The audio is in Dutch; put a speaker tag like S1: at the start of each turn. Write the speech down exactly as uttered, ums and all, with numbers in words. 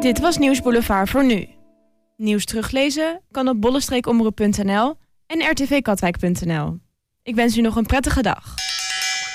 S1: Dit was Nieuws Boulevard voor nu. Nieuws teruglezen kan op bollestreekomroep punt n l en r t v katwijk punt n l. Ik wens u nog een prettige dag.